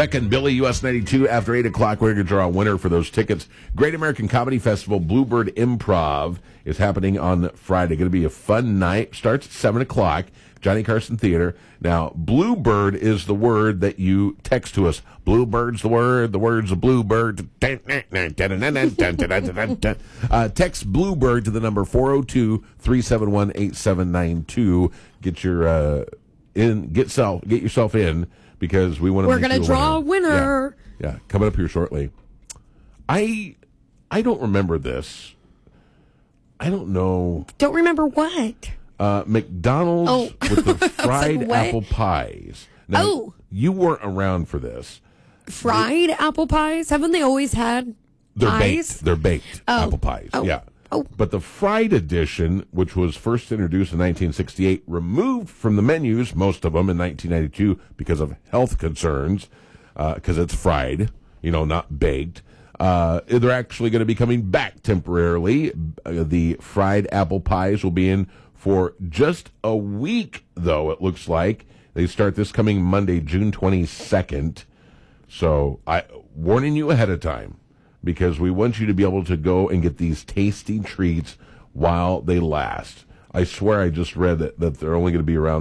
Becca and Billy, US 92, after 8 o'clock, we're going to draw a winner for those tickets. Great American Comedy Festival, Bluebird Improv, is happening on Friday. Going to be a fun night. Starts at 7 o'clock, Johnny Carson Theater. Now, Bluebird is the word that you text to us. Bluebird's the word's a bluebird. Text Bluebird to the number 402-371-8792. Get your get yourself in, because we want to. We're going to draw a winner. Yeah, coming up here shortly. I don't remember this. I don't know. Don't remember what? McDonald's with the fried apple pies. Now, you weren't around for this. Fried apple pies? Haven't they always had pies? They're baked apple pies. Yeah. Oh. But the fried edition, which was first introduced in 1968, removed from the menus, most of them, in 1992 because of health concerns, because it's fried, not baked. They're actually going to be coming back temporarily. The fried apple pies will be in for just a week, though, it looks like. They start this coming Monday, June 22nd. So warning you ahead of time, because we want you to be able to go and get these tasty treats while they last. I swear I just read that they're only going to be around